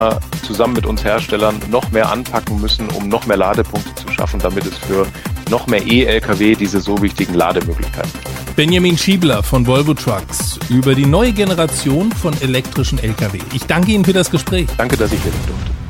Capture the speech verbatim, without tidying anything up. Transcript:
zusammen mit uns Herstellern noch mehr anpacken müssen, um noch mehr Ladepunkte zu schaffen, damit es für noch mehr E-L K W diese so wichtigen Lademöglichkeiten gibt. Benjamin Schiebler von Volvo Trucks über die neue Generation von elektrischen L K W. Ich danke Ihnen für das Gespräch. Danke, dass ich hier sein durfte.